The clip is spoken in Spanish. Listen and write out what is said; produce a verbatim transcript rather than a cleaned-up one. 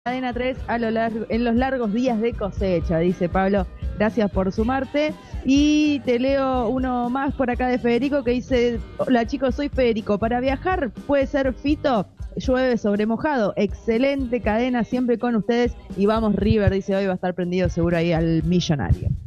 Cadena tres a lo largo, en los largos días de cosecha, dice Pablo. Gracias por sumarte. Y te leo uno más por acá de Federico que dice: hola chicos, soy Federico. Para viajar puede ser Fito, llueve sobre mojado. Excelente cadena, siempre con ustedes. Y vamos River, dice, hoy va a estar prendido seguro ahí al millonario.